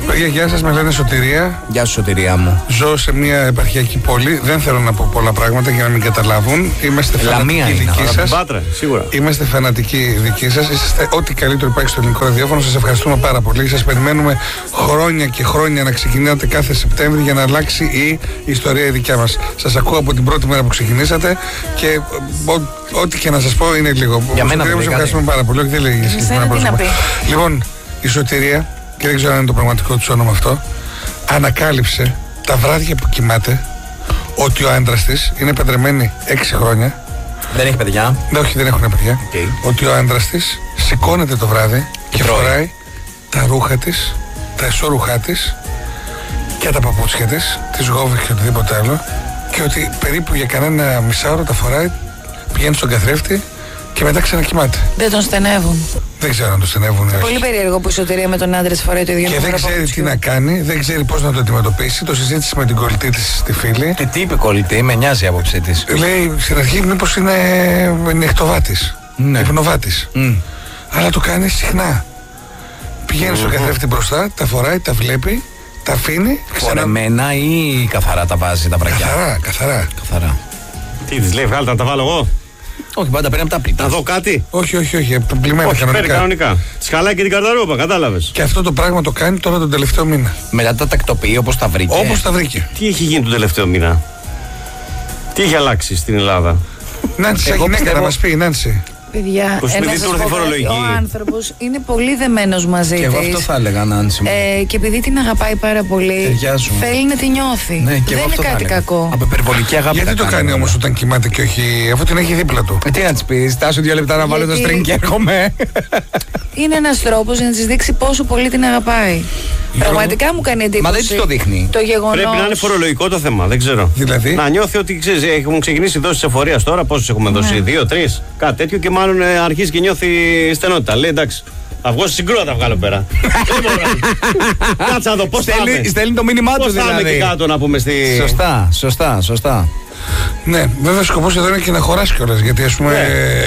Παιδιά, γεια σας, με λένε Σωτηρία. Γεια σου, Σωτηρία μου. Ζω σε μια επαρχιακή πόλη. Δεν θέλω να πω πολλά πράγματα για να μην καταλάβουν. Είμαστε φανατικοί δικοί σας. Είμαστε φανατικοί δικοί σας. Είστε ό,τι καλύτερο υπάρχει στο ελληνικό ραδιόφωνο. Σας ευχαριστούμε πάρα πολύ. Σας περιμένουμε χρόνια και χρόνια να ξεκινάτε κάθε Σεπτέμβρη για να αλλάξει η ιστορία η δικιά μας. σας ακούω από την πρώτη μέρα που ξεκινήσατε και ό,τι και να σας πω είναι λίγο. Για μένα σας ευχαριστούμε πάρα πολύ. Όχι, δεν λέει λοιπόν, η Σωτηρία, και δεν ξέρω αν είναι το πραγματικό του όνομα αυτό, ανακάλυψε τα βράδια που κοιμάται ότι ο άντρας της είναι παντρεμένη 6 χρόνια. Δεν έχει παιδιά. Όχι, δεν έχουν παιδιά. Ότι ο άντρας της σηκώνεται το βράδυ και φοράει τα ρούχα της, τα εσώρουχά της και τα παπούτσια της, τις γόβες και οτιδήποτε άλλο, και ότι περίπου για κανένα μισάωρο τα φοράει, πηγαίνει στον καθρέφτη και μετά ξανακοιμάται. Δεν τον στενεύουν. Δεν ξέρω αν τον στενεύουν. Πολύ περίεργο που η Σωτηρία με τον άντρα της φοράει το ίδιο. Και δεν ξέρει τι να κάνει, δεν ξέρει πώς να το αντιμετωπίσει. Το συζήτησε με την κολλητή της στη φίλη. Και τι είπε κολλητή, με νοιάζει η άποψή της. Λέει στην αρχή μήπως είναι νυχτοβάτης, υπνοβάτης. Αλλά το κάνει συχνά. Πηγαίνει στον καθρέφτη μπροστά, τα φοράει, τα βλέπει, τα αφήνει. Φορεμένα ή καθαρά τα βάζει τα βρακιά? Καθαρά. Τι της λέει, βγάλτε να τα βάλω εγώ? Όχι, πάντα παίρνει από τα πλήτα. Να δω κάτι? Όχι, πλημμένα κανονικά. Της χαλάει και την καρταρούπα, κατάλαβες. Και αυτό το πράγμα το κάνει τώρα τον τελευταίο μήνα. Μετά τα τακτοποιεί όπως τα βρήκε. Όπως τα βρήκε. Τι έχει γίνει τον τελευταίο μήνα? Τι έχει αλλάξει στην Ελλάδα? Νάντσι, έχει γυναίκα να μας πει, Νάντσι. Παιδιά, ο άνθρωπος είναι πολύ δεμένος μαζί της. Και εγώ αυτό θα έλεγα, Νάντσι μου. Και επειδή την αγαπάει πάρα πολύ, θέλει να τη νιώθει. Ναι, δεν είναι κάτι κακό. Από υπερβολική αγάπη. Γιατί το κάνει όμως όταν κοιμάται και όχι, αφού την έχει δίπλα του? Τι να της πεις, στάσου 2 λεπτά να βάλω το string και έρχομαι. Είναι ένας τρόπος για να της δείξει πόσο πολύ την αγαπάει. Πραγματικά μου κάνει εντύπωση. Μα δεν της το δείχνει. Το γεγονός. Πρέπει να είναι φορολογικό το θέμα, δεν ξέρω. Δηλαδή. Να νιώθει ότι ξέρεις, έχουν ξεκινήσει δόσεις εφορίας τώρα. Πόσους έχουμε δώσει? 2-3, κάτι τέτοιο, και μάλλον αρχίζει και νιώθει στενότητα. Λέει εντάξει, θα βγω στη συγκρούα, θα βγάλω πέρα. Κάτσα να δω πώς θα είμαι. Στέλνει το μήνυμά του δηλαδή. Πώς θα είμαι εκεί κάτω να πούμε στη... Σωστά. Ναι, βέβαια σκοπός εδώ είναι και να χωράσει κιόλας. Γιατί ας πούμε.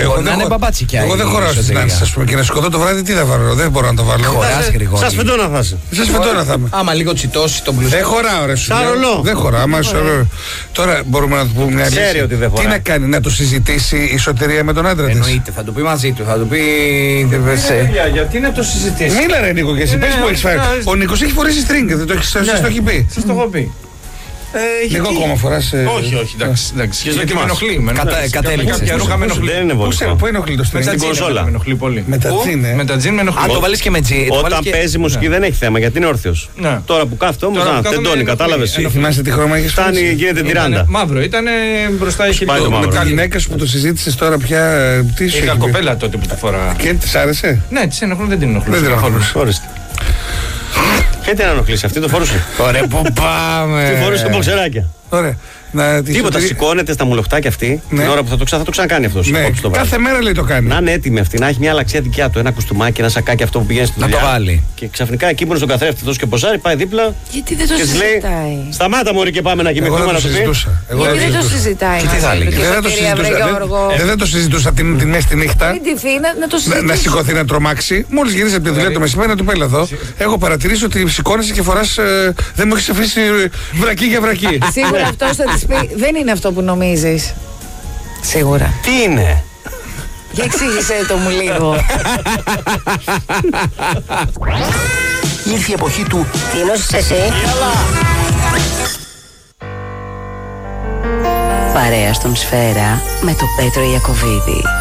Εγώ δεν χωράω στις συνάντησεις, ας πούμε, και να σηκωθώ το βράδυ, τι θα βάλω? Δεν μπορώ να το βάλω. Χωράς γρηγόρη. Σας φεντώνα θα είσαι. Σας φεντώνα θα είμαι. Άμα λίγο τσιτώσει τον πλουσό. Δεν χωράω, ρε σου. Σαν ρολό. Δεν χωράω. Τώρα μπορούμε να του πούμε μια λύση. Τι να κάνει, να το συζητήσει η Σωτηρία με τον άντρα της? Εννοείται, θα το πει μαζί του, θα το πει. Γιατί να το συζητήσει? Μίλα ρε Νίκο, και εσύ πες που έχεις φάει. Ο Νίκος έχει φορέσει string, δεν το έχει πει? Σας το έχω πει. Λίγο ακόμα φοράς. Όχι, εντάξει. Γιατί με ενοχλεί. Κατέληξες. Δεν είναι βολικό. Πού ενοχλεί το string? Στην κονσόλα. Με ενοχλεί πολύ. Με τα τζιν, με ενοχλεί. Αν το βάλεις και με τζιν. Όταν παίζει μουσική δεν έχει θέμα, γιατί είναι όρθιος. Τώρα που κάθεται όμως, τεντώνει, κατάλαβες. Θυμάσαι τι χρώμα έχεις? Φτάνει, γίνεται τυράντα. Μαύρο, ήταν μπροστά η χιλιό. Με τη γυναίκα σου που το συζήτησες τώρα πια, τι σου? Είχα κοπέλα τότε που τη φορά. Και της άρεσε? Ναι, της ενοχλούν, δεν την ενοχλούν. Και τι να ενοχλήσει, αυτή το φορούσε. Ωραία, πού πάμε. Τι φορούσε μποξεράκια. Ωραία. Τίποτα, σηκώνεται στα μουλοχτάκια αυτή την ώρα που θα το ξανακάνει αυτό. Κάθε μέρα λέει το κάνει. Να είναι έτοιμη αυτή, να έχει μια αλλαξία δικιά του. Ένα κουστούμάκι, ένα σακάκι αυτό που πηγαίνει στη δουλειά. Να το βάλει. Και ξαφνικά εκεί που είναι στον καθρέφτη, τόσο και ποζάρι, πάει δίπλα. Γιατί δεν το συζητάει? Σταμάτα μωρή και πάμε να κοιμηθούμε, να το πει. Γιατί δεν το συζητάει? Και τι θα έλεγε? Δεν το συζητούσα την μέση τη νύχτα. Να σηκωθεί να τρομάξει. Μόλις γυρίσει από τη δουλειά το μεσημέρι να του πει εδώ. Έχω παρατηρήσει ότι σηκώνεσαι και φοράς. Δεν μου έχει αφήσει βρακί για βρακί. Σίγουρα αυτό θα τη πει. Δεν είναι αυτό που νομίζεις. Σίγουρα. Τι είναι? Για εξήγησέ το μου λίγο. Ήρθε η εποχή του «Τι νόσης εσύ?» Παρέα στον Σφαίρα με τον Πέτρο Ιακωβίδη.